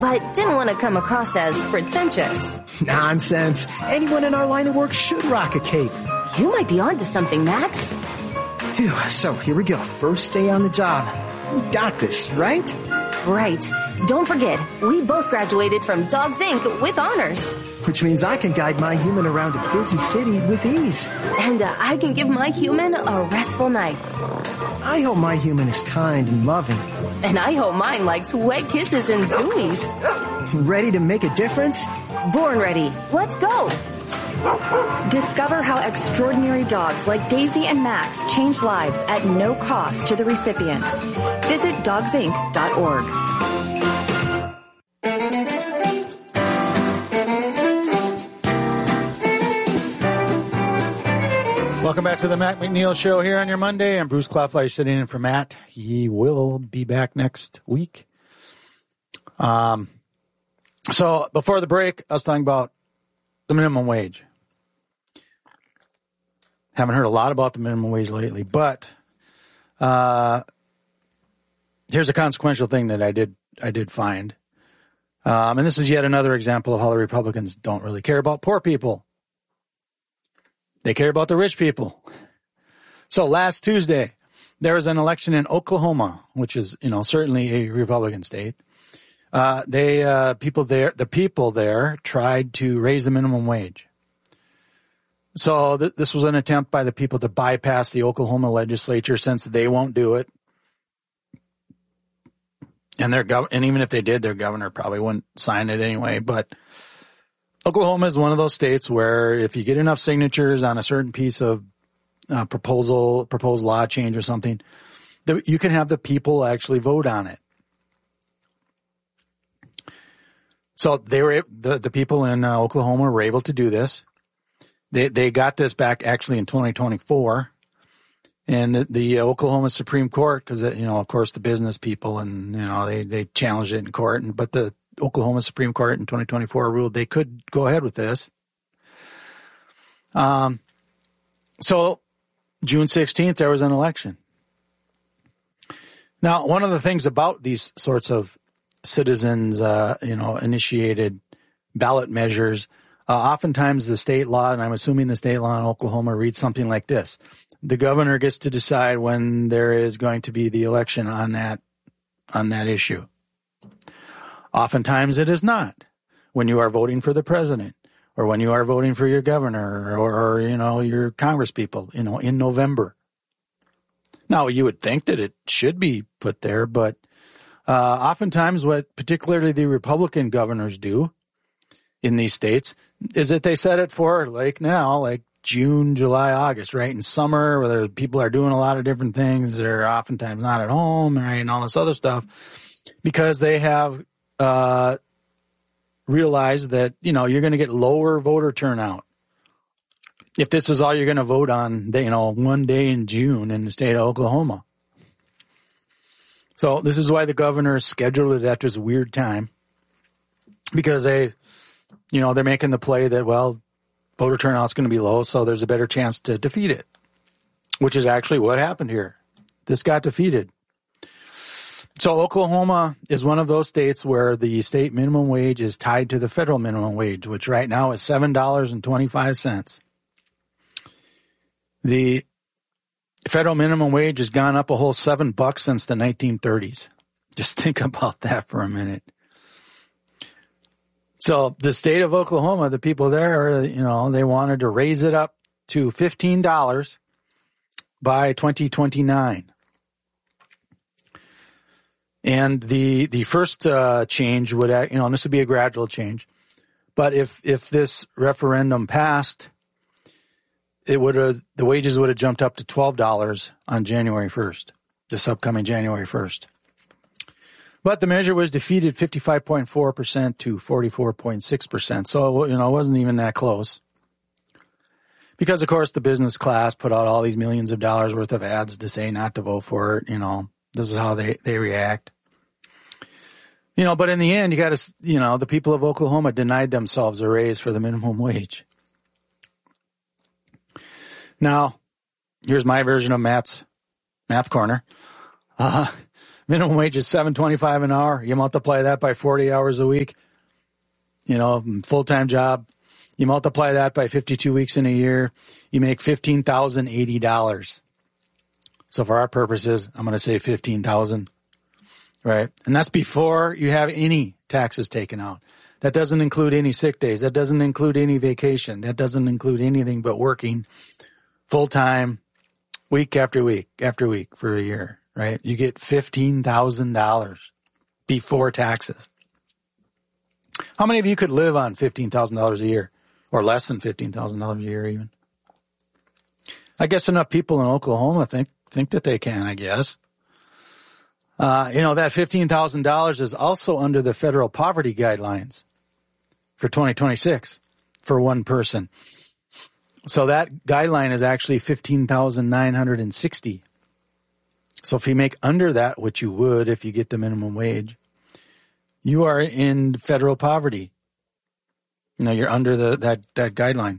but didn't want to come across as pretentious. Nonsense. Anyone in our line of work should rock a cape. You might be onto something, Max. Phew, so here we go. First day on the job. We've got this, right? Right. Don't forget, we both graduated from Dogs Inc. with honors. Which means I can guide my human around a busy city with ease. And I can give my human a restful night. I hope my human is kind and loving. And I hope mine likes wet kisses and zoomies. Ready to make a difference? Born ready. Let's go. Discover how extraordinary dogs like Daisy and Max change lives at no cost to the recipients. Visit dogsinc.org. Welcome back to the Matt McNeil Show here on your Monday. I'm Bruce Clawfleisch sitting in for Matt. He will be back next week. So before the break, I was talking about the minimum wage. Haven't heard a lot about the minimum wage lately, but here's a consequential thing that I did find. And this is yet another example of how the Republicans don't really care about poor people. They care about the rich people. So last Tuesday, there was an election in Oklahoma, which is, certainly a Republican state. The people there tried to raise the minimum wage. So this was an attempt by the people to bypass the Oklahoma legislature since they won't do it. And and even if they did, their governor probably wouldn't sign it anyway. But Oklahoma is one of those states where if you get enough signatures on a certain piece of proposed law change or something, you can have the people actually vote on it. So the people in Oklahoma were able to do this. They got this back actually in 2024. And the Oklahoma Supreme Court, because, of course, the business people and, they challenged it in court. But the Oklahoma Supreme Court in 2024 ruled they could go ahead with this. So June 16th, there was an election. Now, one of the things about these sorts of citizens, initiated ballot measures, oftentimes the state law, and I'm assuming the state law in Oklahoma reads something like this. The governor gets to decide when there is going to be the election on that issue. Oftentimes it is not when you are voting for the president or when you are voting for your governor or your Congress people, in November. Now, you would think that it should be put there, but oftentimes what particularly the Republican governors do in these states is that they set it for like June, July, August, right? In summer, where people are doing a lot of different things. They're oftentimes not at home, right? And all this other stuff because they have realized that, you're going to get lower voter turnout. If this is all you're going to vote on, one day in June in the state of Oklahoma. So this is why the governor scheduled it at this weird time because they're making the play that, voter turnout's going to be low, so there's a better chance to defeat it, which is actually what happened here. This got defeated. So Oklahoma is one of those states where the state minimum wage is tied to the federal minimum wage, which right now is $7.25. The federal minimum wage has gone up a whole $7 since the 1930s. Just think about that for a minute. So the state of Oklahoma, the people there, they wanted to raise it up to $15 by 2029. And the first change would, this would be a gradual change. But if this referendum passed, the wages would have jumped up to $12 on January 1st, this upcoming January 1st. But the measure was defeated 55.4% to 44.6%. So, it wasn't even that close. Because, of course, the business class put out all these millions of dollars worth of ads to say not to vote for it. This is how they react. But in the end, you got to, the people of Oklahoma denied themselves a raise for the minimum wage. Now, here's my version of Matt's Math Corner. minimum wage is $7.25 an hour. You multiply that by 40 hours a week, full-time job. You multiply that by 52 weeks in a year. You make $15,080. So for our purposes, I'm going to say $15,000, right? And that's before you have any taxes taken out. That doesn't include any sick days. That doesn't include any vacation. That doesn't include anything but working full-time, week after week after week for a year, right? You get $15,000 before taxes. How many of you could live on $15,000 a year, or less than $15,000 a year even? I guess enough people in Oklahoma think that they can, I guess. That $15,000 is also under the federal poverty guidelines for 2026 for one person. So that guideline is actually $15,960. So if you make under that, which you would if you get the minimum wage, you are in federal poverty. You're under that guideline.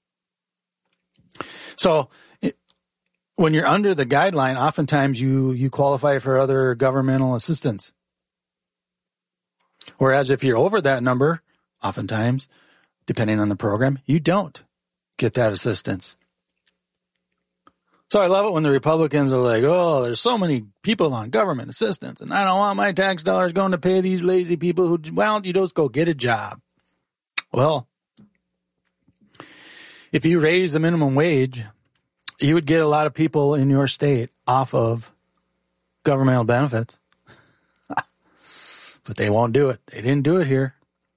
So when you're under the guideline, oftentimes you qualify for other governmental assistance. Whereas if you're over that number, oftentimes, depending on the program, you don't get that assistance. So I love it when the Republicans are like, oh, there's so many people on government assistance, and I don't want my tax dollars going to pay these lazy people who, why don't you just go get a job? Well, if you raise the minimum wage, you would get a lot of people in your state off of governmental benefits. But they won't do it. They didn't do it here.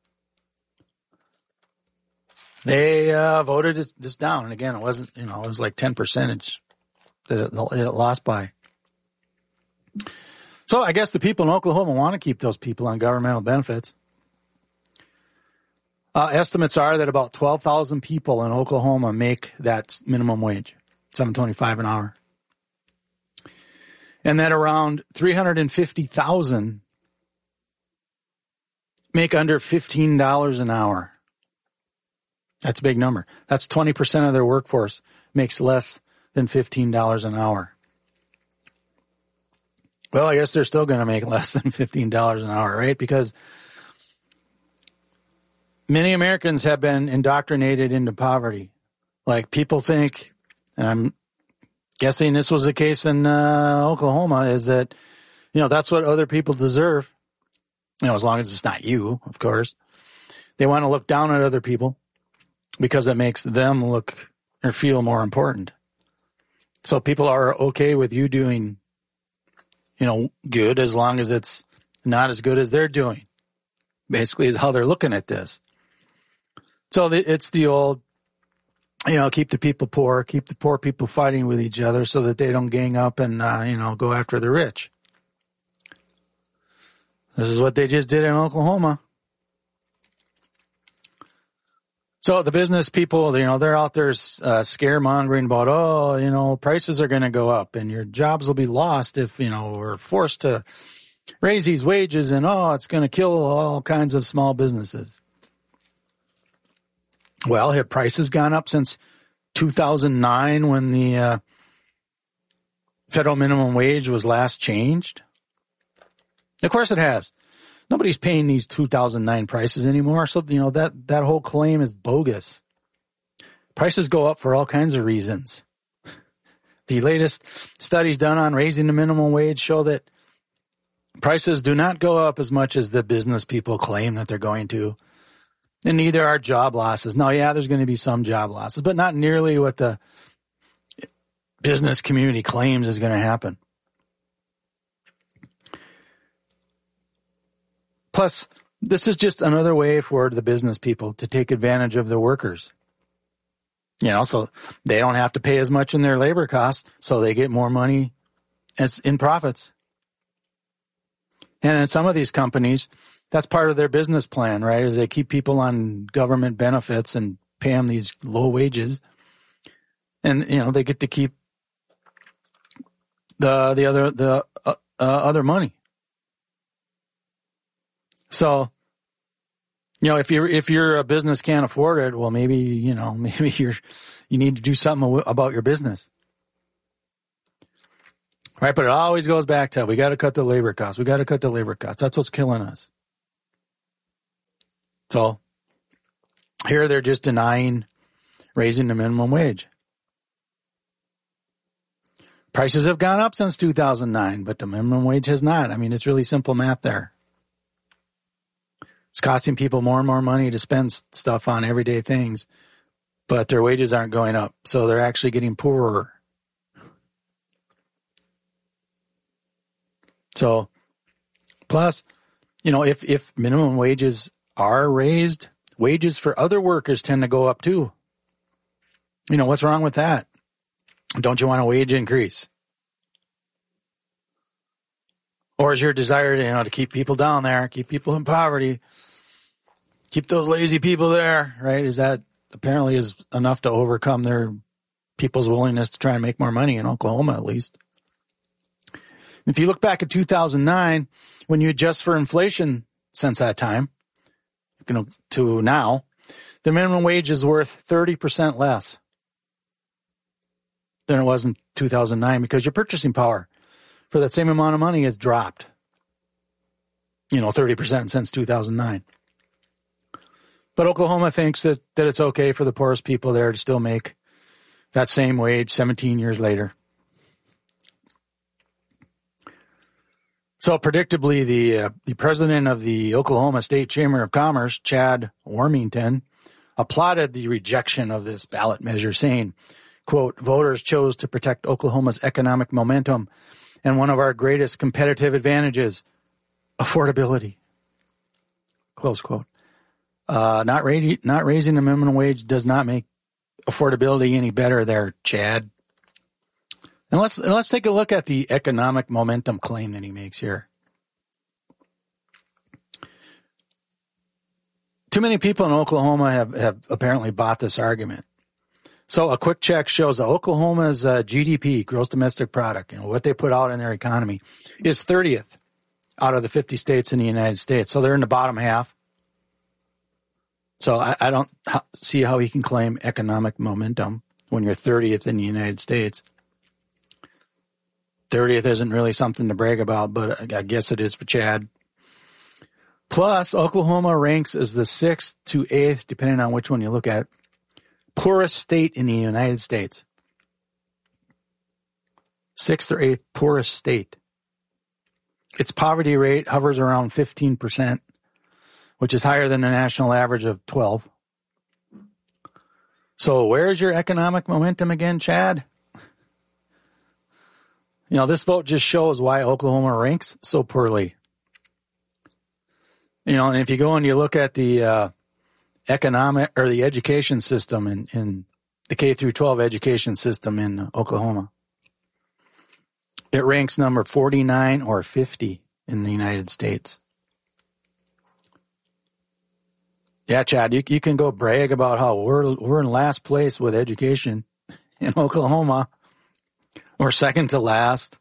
They voted this down. And again, it wasn't, it was like 10% that it lost by. So I guess the people in Oklahoma want to keep those people on governmental benefits. Estimates are that about 12,000 people in Oklahoma make that minimum wage, $7.25 an hour. And that around 350,000 make under $15 an hour. That's a big number. That's 20% of their workforce makes less than $15 an hour. Well, I guess they're still going to make less than $15 an hour, right? Because many Americans have been indoctrinated into poverty. Like people think, and I'm guessing this was the case in Oklahoma, is that, that's what other people deserve. As long as it's not you, of course. They want to look down at other people because it makes them look or feel more important. So people are okay with you doing, good as long as it's not as good as they're doing. Basically is how they're looking at this. So it's the old, keep the people poor, keep the poor people fighting with each other so that they don't gang up and, go after the rich. This is what they just did in Oklahoma. So the business people, they're out there scaremongering about, prices are going to go up and your jobs will be lost if, we're forced to raise these wages and, it's going to kill all kinds of small businesses. Well, have prices gone up since 2009 when the federal minimum wage was last changed? Of course it has. Nobody's paying these 2009 prices anymore, so that whole claim is bogus. Prices go up for all kinds of reasons. The latest studies done on raising the minimum wage show that prices do not go up as much as the business people claim that they're going to. And neither are job losses. Now, yeah, there's going to be some job losses, but not nearly what the business community claims is going to happen. Plus, this is just another way for the business people to take advantage of the workers. So they don't have to pay as much in their labor costs, so they get more money as in profits. And in some of these companies, that's part of their business plan, right? Is they keep people on government benefits and pay them these low wages. And, they get to keep the other money. So, if your business can't afford it, well, maybe you need to do something about your business. Right, but it always goes back to, we got to cut the labor costs. We got to cut the labor costs. That's what's killing us. So here they're just denying raising the minimum wage. Prices have gone up since 2009, but the minimum wage has not. I mean, it's really simple math there. It's costing people more and more money to spend stuff on everyday things, but their wages aren't going up, so they're actually getting poorer. So, plus, if minimum wages are raised, wages for other workers tend to go up too. What's wrong with that? Don't you want a wage increase? Or is your desire to keep people down there, keep people in poverty, keep those lazy people there, right? Is that apparently is enough to overcome their people's willingness to try and make more money in Oklahoma, at least? If you look back at 2009, when you adjust for inflation since that time, to now, the minimum wage is worth 30% less than it was in 2009 because your purchasing power for that same amount of money has dropped, 30% since 2009. But Oklahoma thinks that it's okay for the poorest people there to still make that same wage 17 years later. So predictably, the president of the Oklahoma State Chamber of Commerce, Chad Warmington, applauded the rejection of this ballot measure, saying, quote, "Voters chose to protect Oklahoma's economic momentum and one of our greatest competitive advantages, affordability." Close quote. Not raising the minimum wage does not make affordability any better there, Chad. And let's take a look at the economic momentum claim that he makes here. Too many people in Oklahoma have apparently bought this argument. So a quick check shows that Oklahoma's GDP, gross domestic product, what they put out in their economy, is 30th out of the 50 states in the United States. So they're in the bottom half. So I don't see how he can claim economic momentum when you're 30th in the United States. 30th isn't really something to brag about, but I guess it is for Chad. Plus, Oklahoma ranks as the 6th to 8th, depending on which one you look at, poorest state in the United States. 6th or 8th poorest state. Its poverty rate hovers around 15%, which is higher than the national average of 12. So where's your economic momentum again, Chad? This vote just shows why Oklahoma ranks so poorly. And if you go and you look at the economic or the education system in the K through 12 education system in Oklahoma, it ranks number 49 or 50 in the United States. Yeah, Chad, you can go brag about how we're in last place with education in Oklahoma. Or second to last.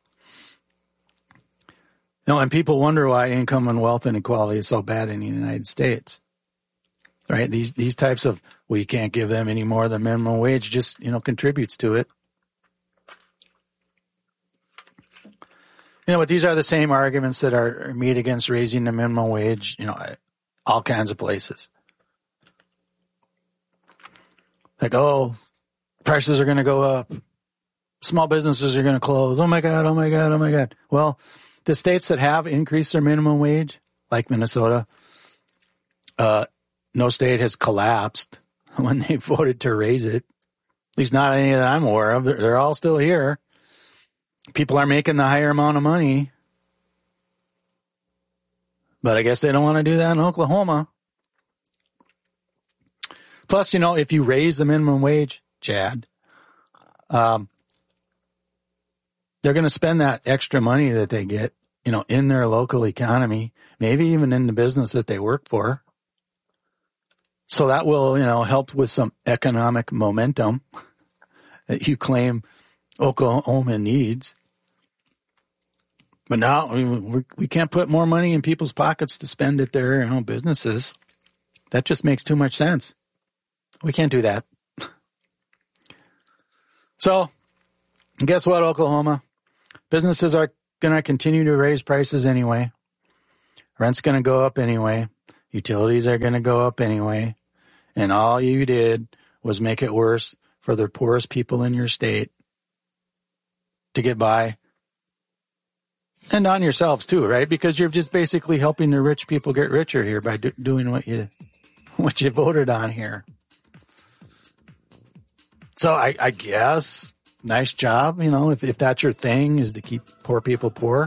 And people wonder why income and wealth inequality is so bad in the United States. Right? These types of, well, you can't give them any more than minimum wage just, contributes to it. But these are the same arguments that are made against raising the minimum wage, all kinds of places. Like, oh, prices are going to go up. Small businesses are going to close. Oh my God, oh my God, oh my God. Well, the states that have increased their minimum wage, like Minnesota, no state has collapsed when they voted to raise it. At least not any that I'm aware of. They're all still here. People are making the higher amount of money. But I guess they don't want to do that in Oklahoma. Plus, if you raise the minimum wage, Chad, they're going to spend that extra money that they get, in their local economy, maybe even in the business that they work for. So that will, help with some economic momentum that you claim Oklahoma needs. But now we can't put more money in people's pockets to spend at their businesses. That just makes too much sense. We can't do that. So guess what, Oklahoma? Businesses are going to continue to raise prices anyway. Rent's going to go up anyway. Utilities are going to go up anyway. And all you did was make it worse for the poorest people in your state to get by. And on yourselves too, right? Because you're just basically helping the rich people get richer here by doing what you voted on here. So I guess, nice job, if that's your thing, is to keep poor people poor.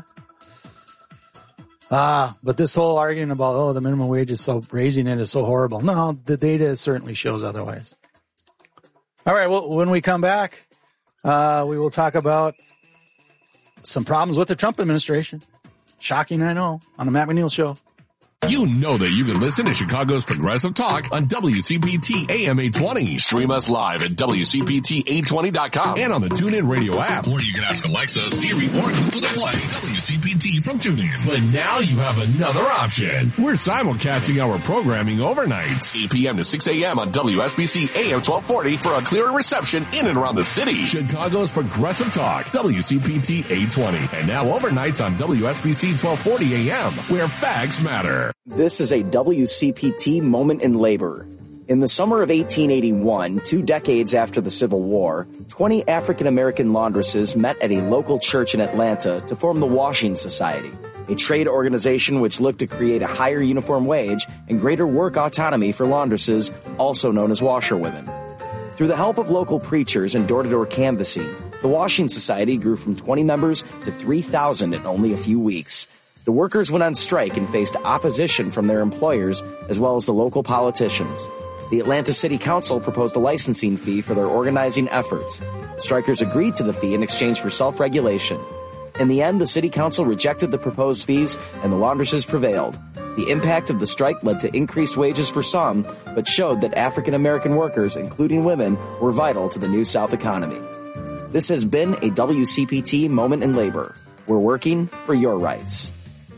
But this whole argument about, the minimum wage is raising it is so horrible. No, the data certainly shows otherwise. All right, well, when we come back, we will talk about some problems with the Trump administration. Shocking, I know, on the Matt McNeil Show. You know that you can listen to Chicago's Progressive Talk on WCPT AM 820. Stream us live at WCPT820.com and on the TuneIn Radio app. Or you can ask Alexa, Siri, or Google to play WCPT from TuneIn. But now you have another option. We're simulcasting our programming overnights, 8 p.m. to 6 a.m. on WSBC AM 1240 for a clearer reception in and around the city. Chicago's Progressive Talk, WCPT 820. And now overnights on WSBC 1240 AM, where facts matter. This is a WCPT moment in labor. In the summer of 1881, 2 decades after the Civil War, 20 African-American laundresses met at a local church in Atlanta to form the Washing Society, a trade organization which looked to create a higher uniform wage and greater work autonomy for laundresses, also known as washerwomen. Through the help of local preachers and door-to-door canvassing, the Washing Society grew from 20 members to 3,000 in only a few weeks. The workers went on strike and faced opposition from their employers as well as the local politicians. The Atlanta City Council proposed a licensing fee for their organizing efforts. The strikers agreed to the fee in exchange for self-regulation. In the end, the City Council rejected the proposed fees and the laundresses prevailed. The impact of the strike led to increased wages for some, but showed that African-American workers, including women, were vital to the New South economy. This has been a WCPT moment in labor. We're working for your rights.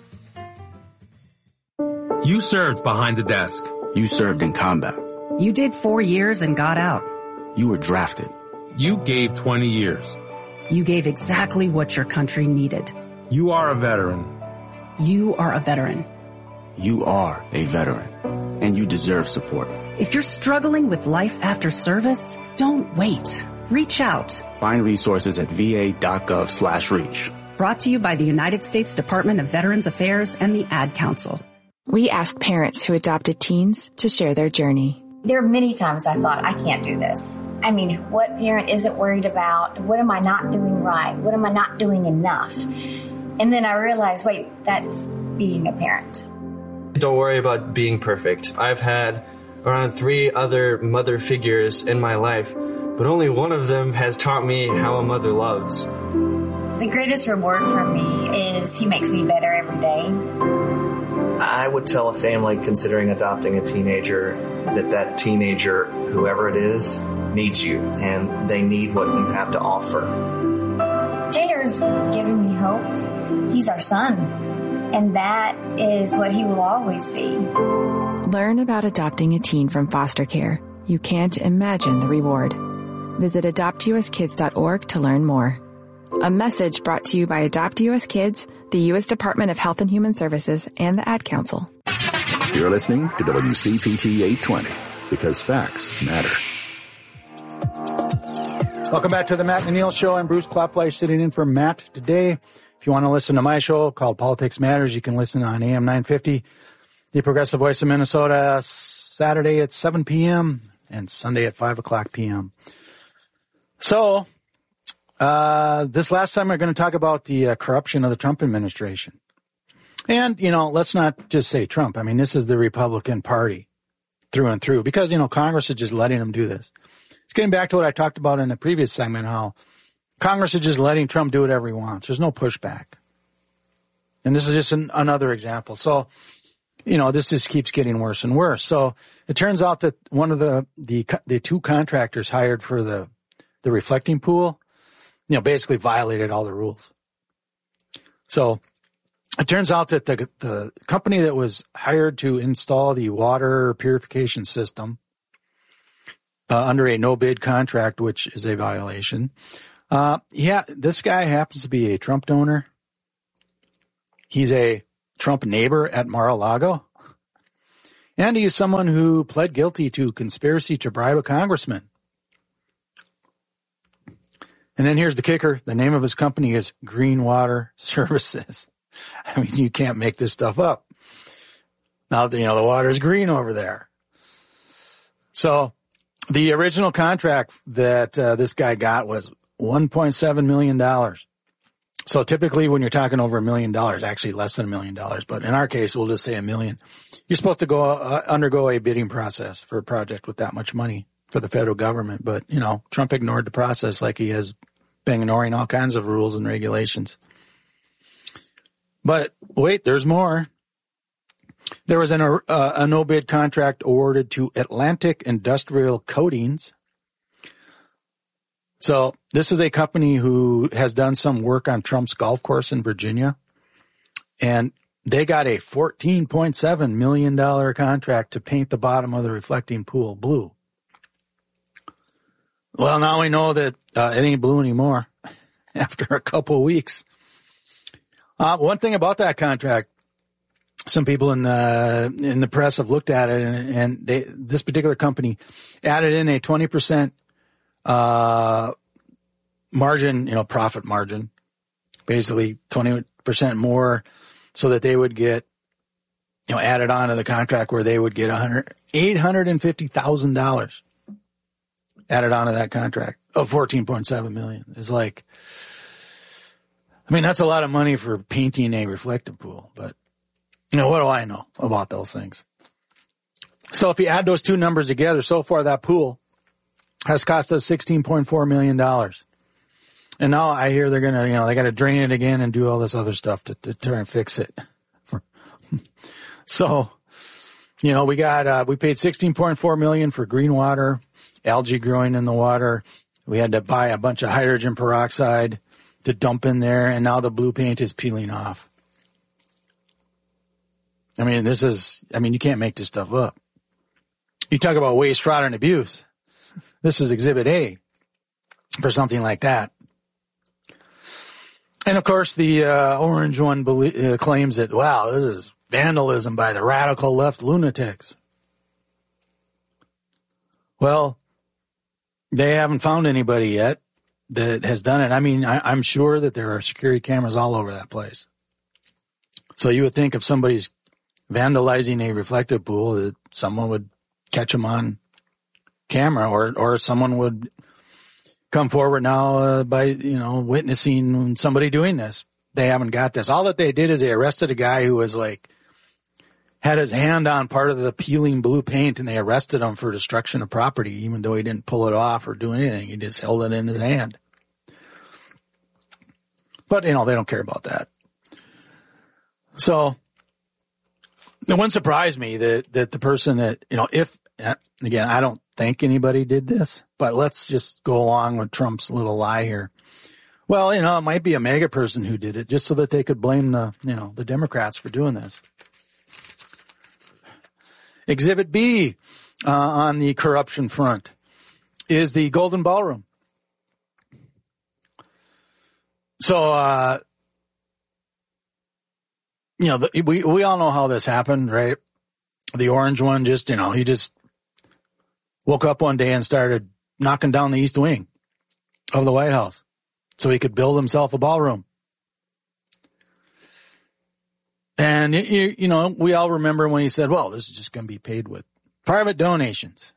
You served behind the desk. You served in combat. You did 4 years and got out. You were drafted. You gave 20 years. You gave exactly what your country needed. You are a veteran. You are a veteran. You are a veteran, and you deserve support. If you're struggling with life after service, don't wait. Reach out. Find resources at va.gov/reach. Brought to you by the United States Department of Veterans Affairs and the Ad Council. We asked parents who adopted teens to share their journey. There are many times I thought, I can't do this. I mean, what parent isn't worried about? What am I not doing right? What am I not doing enough? And then I realized, wait, that's being a parent. Don't worry about being perfect. I've had around 3 other mother figures in my life, but only one of them has taught me how a mother loves. The greatest reward for me is he makes me better every day. I would tell a family considering adopting a teenager that teenager, whoever it is, needs you, and they need what you have to offer. Taylor's giving me hope. He's our son, and that is what he will always be. Learn about adopting a teen from foster care. You can't imagine the reward. Visit adoptuskids.org to learn more. A message brought to you by Adopt U.S. Kids, the U.S. Department of Health and Human Services, and the Ad Council. You're listening to WCPT 820, because facts matter. Welcome back to the Matt McNeil Show. I'm Bruce Klopfleisch sitting in for Matt today. If you want to listen to my show called Politics Matters, you can listen on AM 950, the Progressive Voice of Minnesota, Saturday at 7 p.m. and Sunday at 5 o'clock p.m. So, this last time we're going to talk about the corruption of the Trump administration. And, let's not just say Trump. I mean, this is the Republican Party through and through because, Congress is just letting them do this. It's getting back to what I talked about in the previous segment, how Congress is just letting Trump do whatever he wants. There's no pushback. And this is just another example. So, this just keeps getting worse and worse. So it turns out that one of the 2 contractors hired for the reflecting pool, basically violated all the rules. So it turns out that the company that was hired to install the water purification system under a no-bid contract, which is a violation, Yeah, this guy happens to be a Trump donor. He's a Trump neighbor at Mar-a-Lago. And he is someone who pled guilty to conspiracy to bribe a congressman. And then here's the kicker. The name of his company is Green Water Services. I mean, you can't make this stuff up. Now, the water is green over there. So the original contract that this guy got was $1.7 million. So typically when you're talking over $1 million, actually less than $1 million, but in our case, we'll just say $1 million. You're supposed to go undergo a bidding process for a project with that much money for the federal government. But, Trump ignored the process like he has been ignoring all kinds of rules and regulations. But wait, there's more. There was a no-bid contract awarded to Atlantic Industrial Coatings. So this is a company who has done some work on Trump's golf course in Virginia. And they got a $14.7 million contract to paint the bottom of the reflecting pool blue. Well, now we know that it ain't blue anymore after a couple of weeks. One thing about that contract, some people in the press have looked at it, and this particular company added in a 20% margin, profit margin, basically 20% more, so that they would get, added on to the contract where they would get $850,000 added on to that contract of $14.7 million. It's like, that's a lot of money for painting a reflective pool, but what do I know about those things? So if you add those two numbers together, so far that pool has cost us $16.4 million. And now I hear they're going to, they got to drain it again and do all this other stuff to try and fix it. So, we paid $16.4 million for green water, algae growing in the water. We had to buy a bunch of hydrogen peroxide to dump in there, and now the blue paint is peeling off. You can't make this stuff up. You talk about waste, fraud, and abuse. This is Exhibit A for something like that. And of course, the orange one claims that, wow, this is vandalism by the radical left lunatics. Well, they haven't found anybody yet that has done it. I'm sure that there are security cameras all over that place. So you would think if somebody's vandalizing a reflective pool, that someone would catch them on camera, or someone would come forward now by, witnessing somebody doing this. They haven't got this. All that they did is they arrested a guy who was had his hand on part of the peeling blue paint, and they arrested him for destruction of property, even though he didn't pull it off or do anything. He just held it in his hand. But, they don't care about that. So it wouldn't surprise me that the person that, again, I don't think anybody did this, but let's just go along with Trump's little lie here. Well, it might be a MAGA person who did it just so that they could blame the Democrats for doing this. Exhibit B on the corruption front is the Golden Ballroom. So, we all know how this happened, right? The orange one he just woke up one day and started knocking down the East Wing of the White House so he could build himself a ballroom. And, we all remember when he said, well, this is just going to be paid with private donations.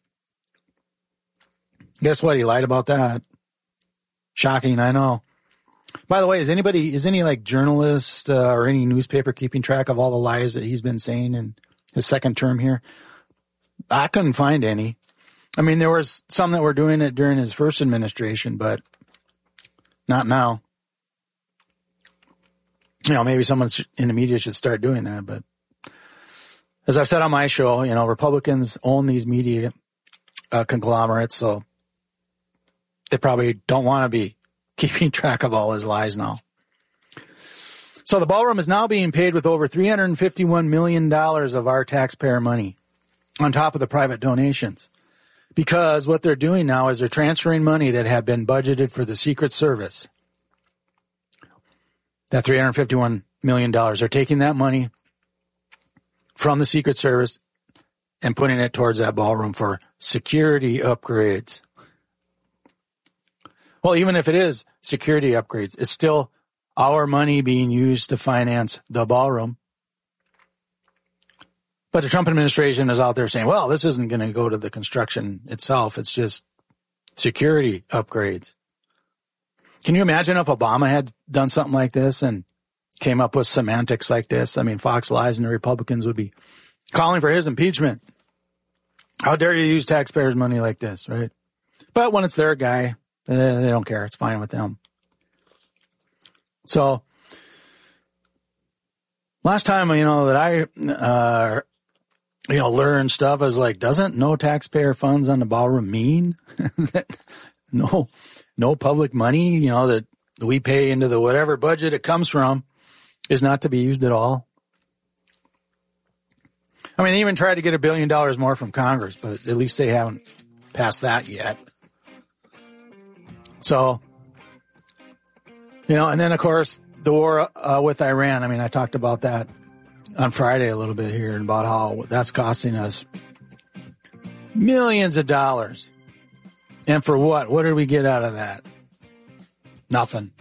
Guess what? He lied about that. Shocking, I know. By the way, is any journalist or any newspaper keeping track of all the lies that he's been saying in his second term here? I couldn't find any. There was some that were doing it during his first administration, but not now. Maybe someone in the media should start doing that. But as I've said on my show, Republicans own these media conglomerates, so they probably don't want to be keeping track of all his lies now. So the ballroom is now being paid with over $351 million of our taxpayer money on top of the private donations. Because what they're doing now is they're transferring money that had been budgeted for the Secret Service. That $351 million. They're taking that money from the Secret Service and putting it towards that ballroom for security upgrades. Well, even if it is security upgrades, it's still our money being used to finance the ballroom. But the Trump administration is out there saying, well, this isn't going to go to the construction itself. It's just security upgrades. Can you imagine if Obama had done something like this and came up with semantics like this? I mean, Fox Lies and the Republicans would be calling for his impeachment. How dare you use taxpayers' money like this, right? But when it's their guy, they don't care. It's fine with them. So last time, that I, learned stuff, I was like, doesn't no taxpayer funds on the ballroom mean that no public money, that we pay into the whatever budget it comes from is not to be used at all? I mean, they even tried to get $1 billion more from Congress, but at least they haven't passed that yet. So, and then of course the war with Iran. I mean, I talked about that on Friday a little bit here about how that's costing us millions of dollars. And for what? What did we get out of that? Nothing.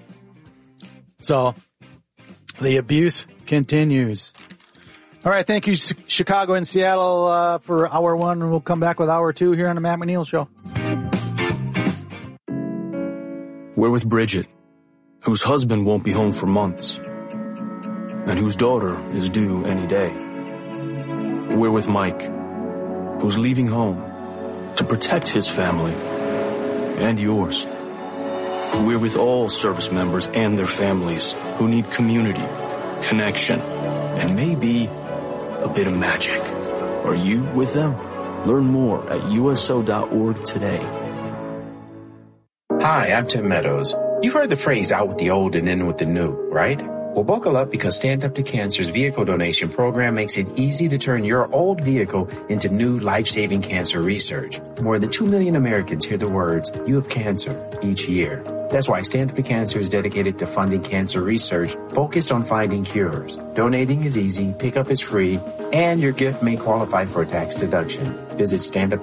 So the abuse continues. All right. Thank you, Chicago and Seattle, for hour one. And we'll come back with hour two here on the Matt McNeil Show. We're with Bridget, whose husband won't be home for months, and whose daughter is due any day. We're with Mike, who's leaving home to protect his family and yours. We're with all service members and their families who need community, connection, and maybe a bit of magic. Are you with them? Learn more at USO.org today. Hi, I'm Tim Meadows. You've heard the phrase out with the old and in with the new, right? Well, buckle up because Stand Up to Cancer's vehicle donation program makes it easy to turn your old vehicle into new life-saving cancer research. More than 2 million Americans hear the words, "You have cancer," each year. That's why Stand Up to Cancer is dedicated to funding cancer research focused on finding cures. Donating is easy, pickup is free, and your gift may qualify for a tax deduction. Visit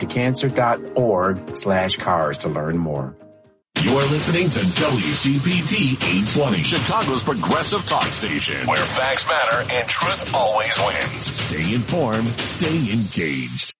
standuptocancer.org/cars to learn more. You're listening to WCPT 820, Chicago's progressive talk station, where facts matter and truth always wins. Stay informed, stay engaged.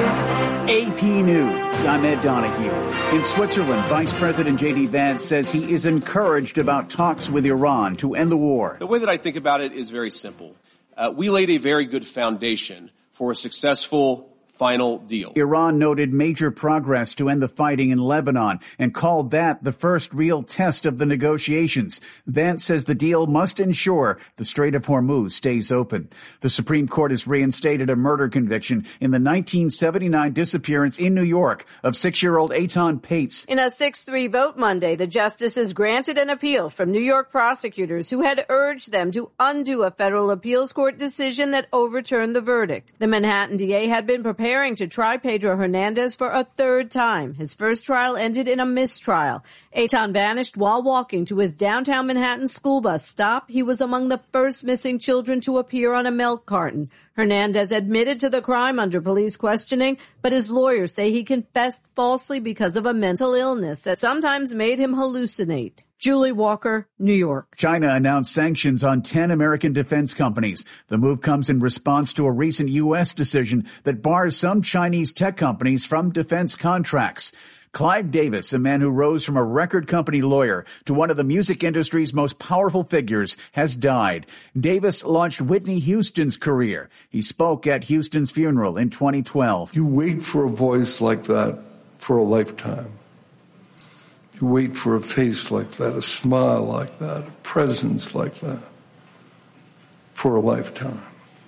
AP News, I'm Ed Donahue. In Switzerland, Vice President J.D. Vance says he is encouraged about talks with Iran to end the war. The way that I think about it is very simple. We laid a very good foundation for a successful final deal. Iran noted major progress to end the fighting in Lebanon and called that the first real test of the negotiations. Vance says the deal must ensure the Strait of Hormuz stays open. The Supreme Court has reinstated a murder conviction in the 1979 disappearance in New York of 6-year-old Eitan Pates. In a 6-3 vote Monday, the justices granted an appeal from New York prosecutors who had urged them to undo a federal appeals court decision that overturned the verdict. The Manhattan DA had been preparing to try Pedro Hernandez for a third time. His first trial ended in a mistrial. Eitan vanished while walking to his downtown Manhattan school bus stop. He was among the first missing children to appear on a milk carton. Hernandez admitted to the crime under police questioning, but his lawyers say he confessed falsely because of a mental illness that sometimes made him hallucinate. Julie Walker, New York. China announced sanctions on 10 American defense companies. The move comes in response to a recent U.S. decision that bars some Chinese tech companies from defense contracts. Clive Davis, a man who rose from a record company lawyer to one of the music industry's most powerful figures, has died. Davis launched Whitney Houston's career. He spoke at Houston's funeral in 2012. You wait for a voice like that for a lifetime. You wait for a face like that, a smile like that, a presence like that for a lifetime.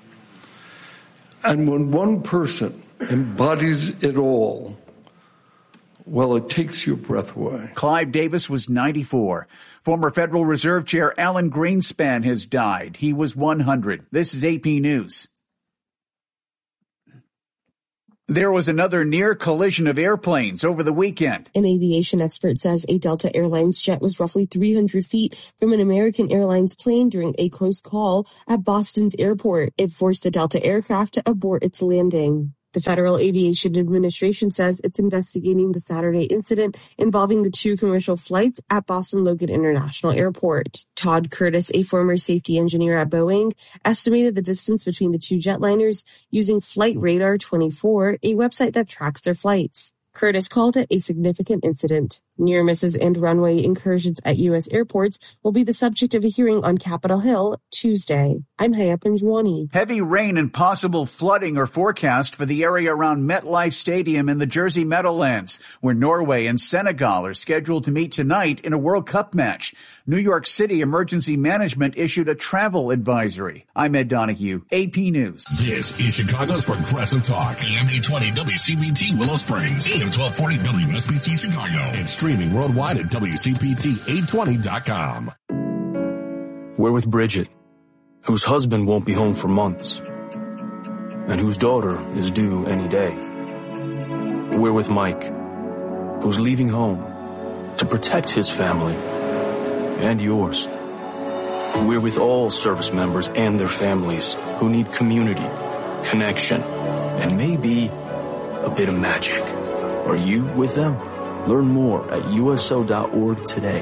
And when one person embodies it all, well, it takes your breath away. Clive Davis was 94. Former Federal Reserve Chair Alan Greenspan has died. He was 100. This is AP News. There was another near collision of airplanes over the weekend. An aviation expert says a Delta Airlines jet was roughly 300 feet from an American Airlines plane during a close call at Boston's airport. It forced the Delta aircraft to abort its landing. The Federal Aviation Administration says it's investigating the Saturday incident involving the two commercial flights at Boston Logan International Airport. Todd Curtis, a former safety engineer at Boeing, estimated the distance between the two jetliners using Flight Radar 24, a website that tracks their flights. Curtis called it a significant incident. Near misses and runway incursions at U.S. airports will be the subject of a hearing on Capitol Hill Tuesday. I'm Haya Panjwani. Heavy rain and possible flooding are forecast for the area around MetLife Stadium in the Jersey Meadowlands, where Norway and Senegal are scheduled to meet tonight in a World Cup match. New York City Emergency Management issued a travel advisory. I'm Ed Donahue, AP News. This is Chicago's Progressive Talk, AM 820 WCPT Willow Springs, AM 1240 WSBC Chicago, and streaming worldwide at WCPT820.com. We're with Bridget, whose husband won't be home for months, and whose daughter is due any day. We're with Mike, who's leaving home to protect his family and yours. We're with all service members and their families who need community, connection, and maybe a bit of magic. Are you with them? Learn more at USO.org today.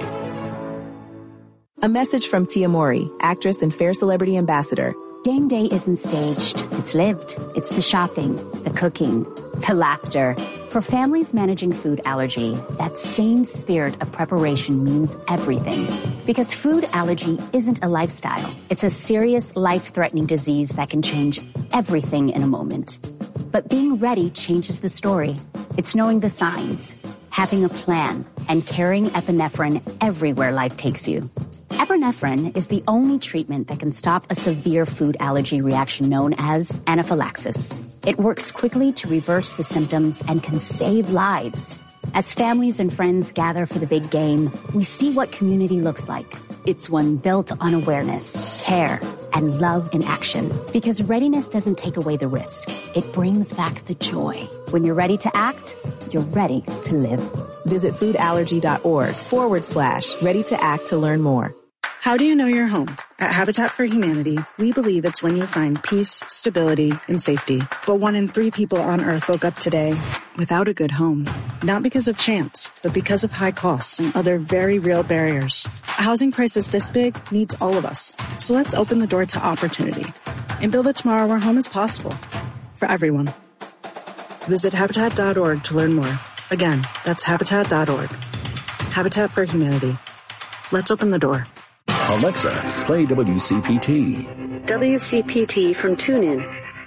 A message from Tia Mowry, actress and Fair Celebrity Ambassador. Game day isn't staged. It's lived. It's the shopping, the cooking, the laughter. For families managing food allergy, that same spirit of preparation means everything. Because food allergy isn't a lifestyle. It's a serious, life-threatening disease that can change everything in a moment. But being ready changes the story. It's knowing the signs, having a plan, and carrying epinephrine everywhere life takes you. Epinephrine is the only treatment that can stop a severe food allergy reaction known as anaphylaxis. It works quickly to reverse the symptoms and can save lives. As families and friends gather for the big game, we see what community looks like. It's one built on awareness, care, and love in action. Because readiness doesn't take away the risk. It brings back the joy. When you're ready to act, you're ready to live. Visit foodallergy.org/ready to act to learn more. How do you know you're home? At Habitat for Humanity, we believe it's when you find peace, stability, and safety. But 1 in 3 people on Earth woke up today without a good home. Not because of chance, but because of high costs and other very real barriers. A housing crisis this big needs all of us. So let's open the door to opportunity and build a tomorrow where home is possible for everyone. Visit Habitat.org to learn more. Again, that's Habitat.org. Habitat for Humanity. Let's open the door. Alexa, play WCPT. WCPT from TuneIn.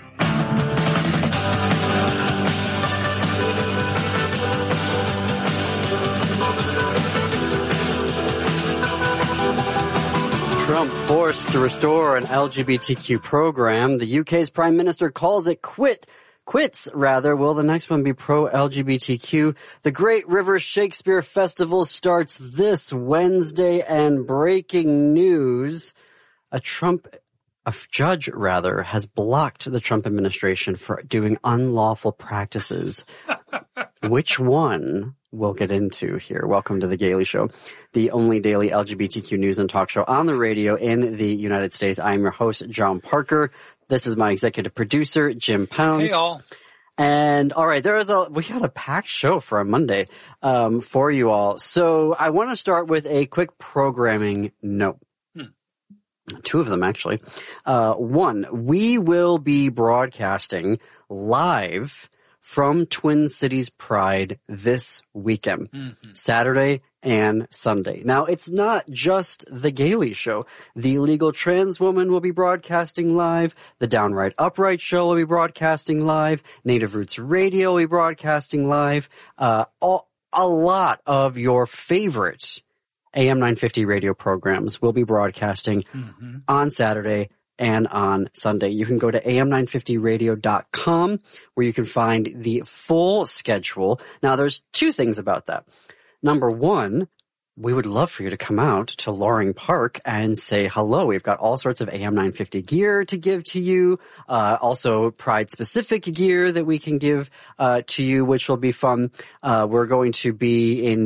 Trump forced to restore an LGBTQ program. The UK's Prime Minister calls it quits. Will the next one be pro-LGBTQ? The Great River Shakespeare Festival starts this Wednesday, and breaking news, a judge has blocked the Trump administration for doing unlawful practices. Which one we'll get into here? Welcome to The Gaily Show, the only daily LGBTQ news and talk show on the radio in the United States. I am your host, John Parker. This is my executive producer, Jim Pounds. Hey, all. And all right, we got a packed show for a Monday for you all. So I want to start with a quick programming note. 2 of them, actually. 1, we will be broadcasting live from Twin Cities Pride this weekend, Saturday and Sunday. Now, it's not just The Gaily Show. The Legal Trans Woman will be broadcasting live. The Downright Upright Show will be broadcasting live. Native Roots Radio will be broadcasting live. A lot of your favorite AM 950 radio programs will be broadcasting on Saturday and on Sunday. You can go to am950radio.com where you can find the full schedule. Now, there's 2 things about that. Number 1, we would love for you to come out to Loring Park and say hello. We've got all sorts of AM 950 gear to give to you. Also Pride-specific gear that we can give to you, which will be fun. We're going to be in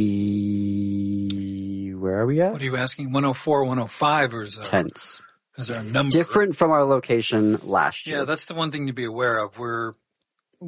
the... Where are we at? What are you asking? 104, 105, or is there... Tents. Is there a number? Different from our location last year. Yeah, that's the one thing to be aware of. We're